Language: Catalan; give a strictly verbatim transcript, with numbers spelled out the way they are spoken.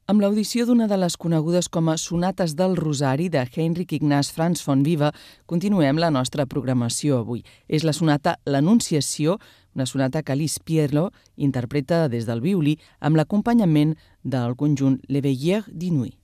Amb l'audició d'una de les conegudes com a Sonates del Rosari de Heinrich Ignaz Franz von Weber, continuem la nostra programació avui. És la sonata L'Anunciació, una sonata que Alice Pierlo interpreta des del violí amb l'acompanyament del conjunt Le Veilleur de Nuit.